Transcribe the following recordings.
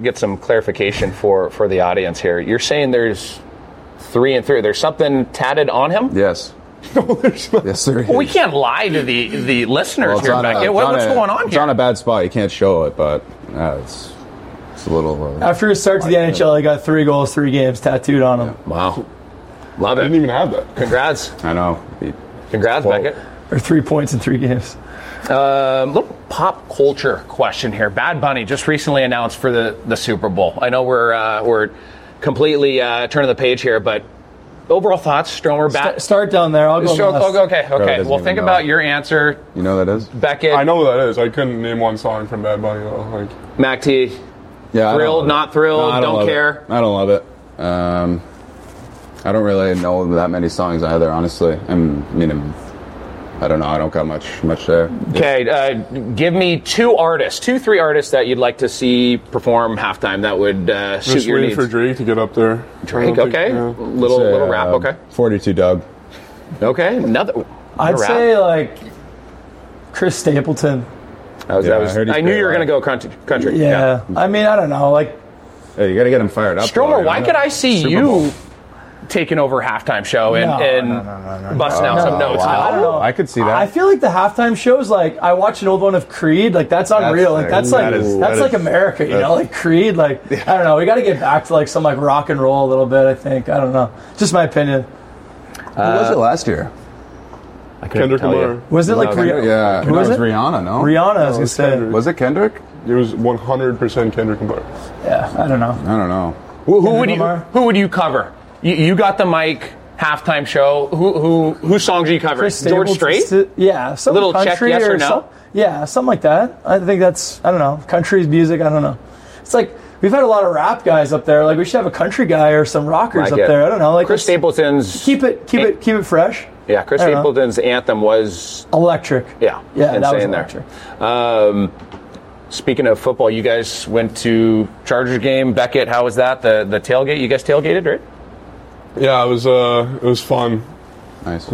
get some clarification for the audience here. You're saying there's 3 and 3. There's something tatted on him? Yes. Yes, there is. Well, we can't lie to the listeners here, Beckett. What's going on here? It's on a bad spot. You can't show it, but it's a little... After his start to the NHL, he got 3 goals, 3 games tattooed on him. Yeah. Wow. Love it. I didn't even have that. Congrats. I know. Congrats, Beckett. Or 3 points in 3 games. Little pop culture question here. Bad Bunny just recently announced for the Super Bowl. I know we're completely turning the page here, but overall thoughts, Stromer? Start down there. I'll go last. Okay. Well, think about your answer. You know what that is? Beckett. I know what that is. I couldn't name one song from Bad Bunny though. Like Mac T. Yeah. Thrilled, not thrilled, No, don't care. I don't love it. I don't really know that many songs either, honestly. I don't know. I don't got much there. Okay, give me 3 artists that you'd like to see perform halftime that would suit just your waiting needs. for Drake to get up there. Drake, okay. Little rap, okay. 42 Doug. Okay, I'd say like Chris Stapleton. I knew you were going to go country. Yeah. I mean, I don't know. Like, hey, you got to get him fired up. Stromer, why could I see Super you Bowl. taking over halftime show and busting out some notes? I don't know. I could see that. I feel like the halftime shows, like, I watched an old one of Creed. Like, that's unreal. That's like America, you know? Like, Creed, like, I don't know. We got to get back to, like, some, like, rock and roll a little bit, I think. I don't know. Just my opinion. Who was it last year? Kendrick Lamar. Was it like Rihanna? Yeah. Who was it? Rihanna, no? Rihanna, I was going to say. Kendrick. Was it Kendrick? It was 100% Kendrick Lamar. Yeah, I don't know. I don't know. Who would you cover? You got the mic, halftime show. Whose songs are you covering? George Strait? Yeah. Some little country check, yes or no? Yeah, something like that. I think that's, I don't know, country's music, I don't know. It's like, we've had a lot of rap guys up there. Like, we should have a country guy or some rockers up there. I don't know. Like, Chris Stapleton's... Keep it fresh. Yeah, Chris Stapleton's anthem was... Electric. Yeah, that was electric. Speaking of football, you guys went to Chargers game. Beckett, how was that? The tailgate? You guys tailgated, right? Yeah, it was fun. Nice.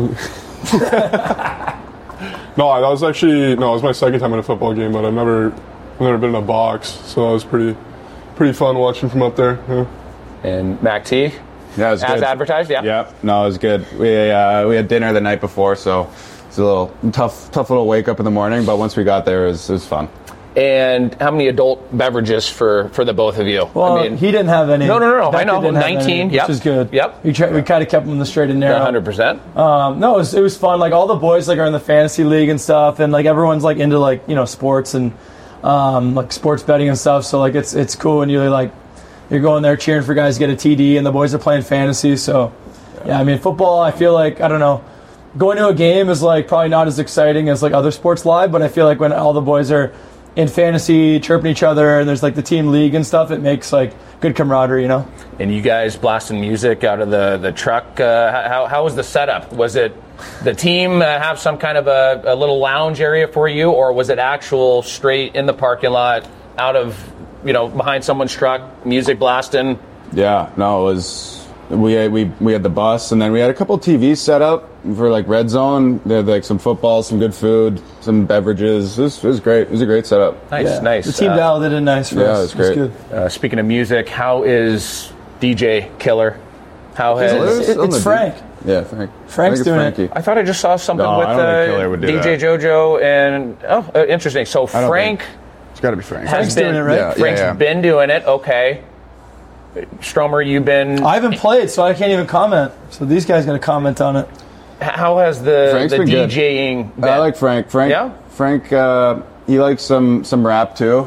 No, it was my second time at a football game, but I've never been in a box, so it was pretty fun watching from up there. Yeah. And Mac T? Yeah, it was as good. advertised, yeah. Yep. No, it was good. We had dinner the night before, so it's a little tough little wake up in the morning. But once we got there, it was fun. And how many adult beverages for the both of you? Well, I mean, he didn't have any. No. I know. Didn't 19. Which is good. Yep. We kind of kept them in the straight and narrow. 100%. No, it was fun. Like, all the boys like are in the fantasy league and stuff, and like everyone's like into like, you know, sports and like sports betting and stuff. So like it's cool when you're going there cheering for guys to get a TD, and the boys are playing fantasy. So yeah, I mean, football, I feel like, I don't know, going to a game is like probably not as exciting as like other sports live, but I feel like when all the boys are in fantasy chirping each other and there's like the team league and stuff, it makes like good camaraderie, you know. And you guys blasting music out of the truck. How was the setup? Was it the team have some kind of a little lounge area for you, or was it actual straight in the parking lot out of, you know, behind someone's truck, music blasting? Yeah, no, it was. We had the bus, and then we had a couple TVs set up for like Red Zone. They had like some football, some good food, some beverages. It was great. It was a great setup. Nice. The team dialed it in nice for us. Yeah, it was great. It was good. Speaking of music, how is DJ Killer? How has it's Frank. Yeah, Frank. Frank's doing Frankie. it. I thought I just saw something No, with I don't think Killer would do DJ that. JoJo and interesting. So Frank It's got to be Frank. Frank's doing it, right? Yeah, Frank's been doing it. Okay. Stromer, you've been... I haven't played, so I can't even comment. So these guys got to comment on it. How has the Frank's been good. DJing been? I like Frank. Frank, he likes some rap too.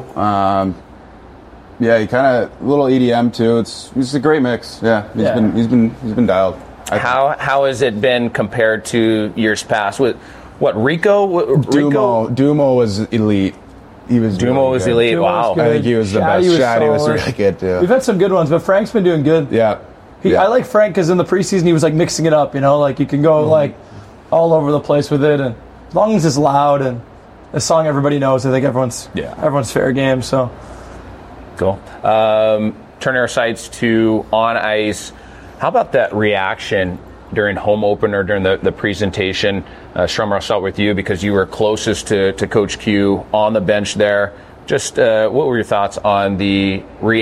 Yeah, he kind of a little EDM too. It's a great mix. Yeah, he's been dialed. How has it been compared to years past? With what, Rico? Dumo was elite. Dumo was elite. Wow. I think he was the best. Shaddy was really good too. We've had some good ones, but Frank's been doing good. Yeah. I like Frank because in the preseason he was like mixing it up, you know, like you can go like all over the place with it, and as long as it's loud and a song everybody knows, I think everyone's fair game. So cool. Turning our sights to on ice. How about that reaction during home opener, during the presentation? Stromer, I'll start with you because you were closest to Coach Q on the bench there. Just what were your thoughts on the reaction?